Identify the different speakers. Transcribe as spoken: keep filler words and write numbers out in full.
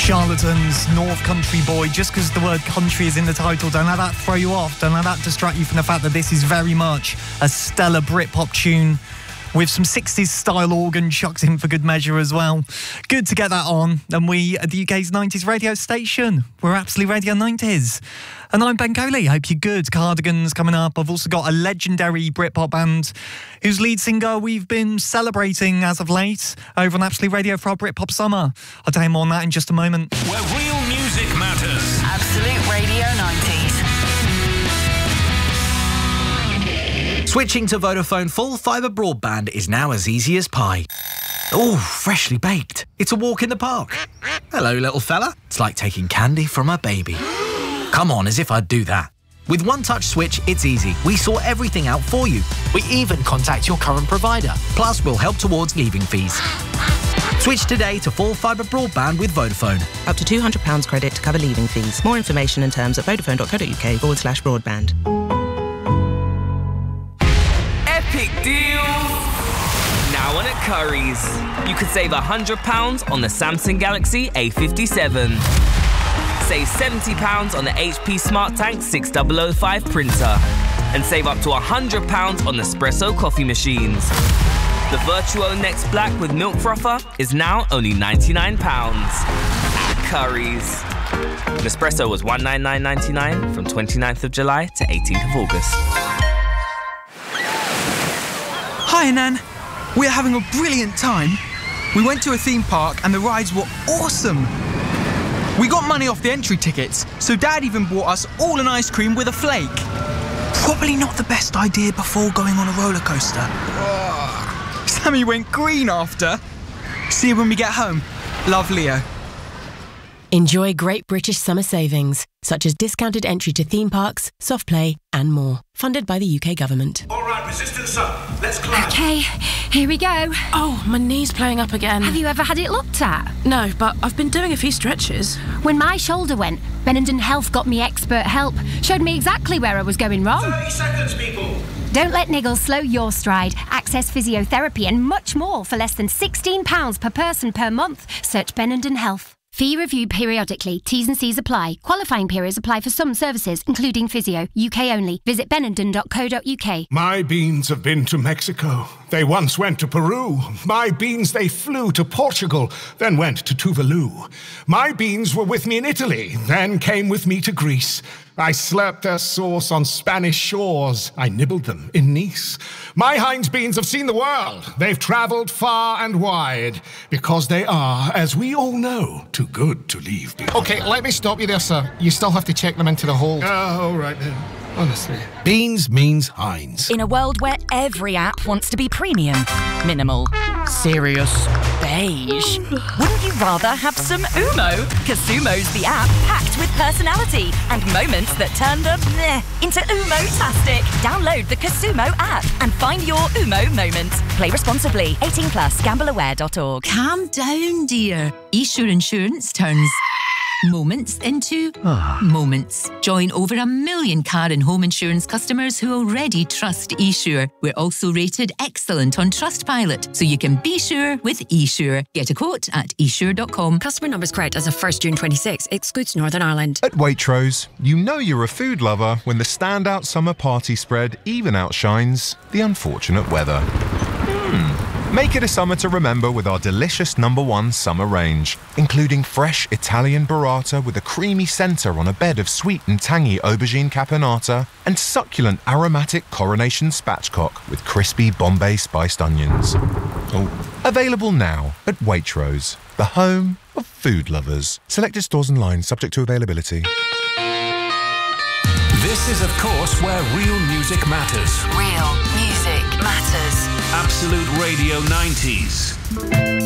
Speaker 1: Charlatans, North Country Boy. Just because the word country is in the title, don't let that throw you off. Don't let that distract you from the fact that this is very much a stellar Britpop tune with some sixties style organ chucked in for good measure as well. Good to get that on. And we are the U K's nineties radio station. We're Absolute Radio nineties. And I'm Ben Coley. Hope you're good. Cardigans coming up. I've also got a legendary Britpop band whose lead singer we've been celebrating as of late over on Absolute Radio for our Britpop summer. I'll tell you more on that in just a moment.
Speaker 2: Where real music matters.
Speaker 3: Absolute Radio nineties.
Speaker 4: Switching to Vodafone full fibre broadband is now as easy as pie. Oh, freshly baked. It's a walk in the park. Hello, little fella. It's like taking candy from a baby. Come on, as if I'd do that. With One Touch Switch, it's easy. We sort everything out for you. We even contact your current provider. Plus, we'll help towards leaving fees. Switch today to full fibre broadband with Vodafone.
Speaker 5: Up to two hundred pounds credit to cover leaving fees. More information and terms at vodafone.co.uk forward slash broadband.
Speaker 6: Epic deals! Now on at Currys. You could save one hundred pounds on the Samsung Galaxy A fifty-seven. Save seventy pounds on the H P Smart Tank six thousand five printer. And save up to one hundred pounds on Nespresso coffee machines. The Virtuo Next Black with milk frother is now only ninety-nine pounds. At Currys. Nespresso was one hundred ninety-nine pounds ninety-nine from twenty-ninth of July to eighteenth of August.
Speaker 7: Hi, Nan. We're having a brilliant time. We went to a theme park and the rides were awesome. We got money off the entry tickets, so Dad even bought us all an ice cream with a flake. Probably not the best idea before going on a roller coaster. Ugh. Sammy went green after. See you when we get home. Love, Leo.
Speaker 8: Enjoy great British summer savings, such as discounted entry to theme parks, soft play and more. Funded by the U K government.
Speaker 2: All right, resistance up. Let's climb.
Speaker 9: OK, here we go.
Speaker 10: Oh, my knee's playing up again.
Speaker 9: Have you ever had it looked at?
Speaker 10: No, but I've been doing a few stretches.
Speaker 9: When my shoulder went, Benenden Health got me expert help. Showed me exactly where I was going wrong.
Speaker 2: thirty seconds, people.
Speaker 9: Don't let niggles slow your stride. Access physiotherapy and much more for less than sixteen pounds per person per month. Search Benenden Health. Fee reviewed periodically. T's and C's apply. Qualifying periods apply for some services, including physio. U K only. Visit benenden dot co dot U K.
Speaker 11: My beans have been to Mexico. They once went to Peru. My beans, they flew to Portugal, then went to Tuvalu. My beans were with me in Italy, then came with me to Greece. I slurped their sauce on Spanish shores. I nibbled them in Nice. My Heinz beans have seen the world. They've travelled far and wide because they are, as we all know, too good to leave behind.
Speaker 12: OK, let me stop you there, sir. You still have to check them into the hold.
Speaker 11: Oh, all right then. Honestly.
Speaker 13: Beans means Heinz.
Speaker 3: In a world where every app wants to be premium, minimal, serious, beige, wouldn't you rather have some Umo? Casumo's the app packed with personality and moments that turn the meh into Umo-tastic. Download the Casumo app and find your Umo moment. Play responsibly. eighteen plus, gamble aware dot org.
Speaker 14: Calm down, dear. eSure Insurance turns moments into moments. Join over a million car and home insurance customers who already trust eSure. We're also rated excellent on Trustpilot, so you can be sure with eSure. Get a quote at e sure dot com.
Speaker 15: Customer numbers correct as of first June twenty-six. Excludes Northern Ireland.
Speaker 16: At Waitrose, you know you're a food lover when the standout summer party spread even outshines the unfortunate weather. Hmm. Make it a summer to remember with our delicious number one summer range, including fresh Italian burrata with a creamy centre on a bed of sweet and tangy aubergine caponata, and succulent aromatic coronation spatchcock with crispy Bombay spiced onions. Oh, available now at Waitrose, the home of food lovers. Selected stores and lines subject to availability.
Speaker 2: This is, of course, where real music matters.
Speaker 3: Real music matters.
Speaker 2: Absolute Radio nineties.